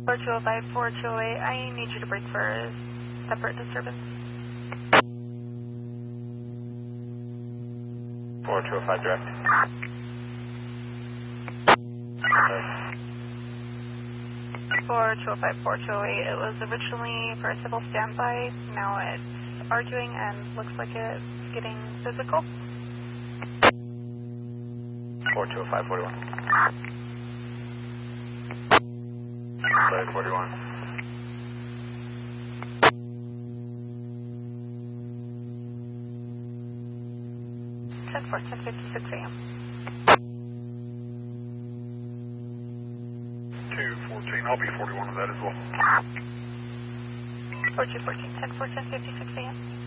4205, 4208, I need you to break for a separate disturbance. 4205 direct. 4205, 4208, it was originally for a civil standby, now it's arguing and looks like it's getting physical. 4205, 41. 41. 10-4, 10:56 a.m. 214, I'll be 41 of that as well. 4214, 10-4, 10:56 a.m.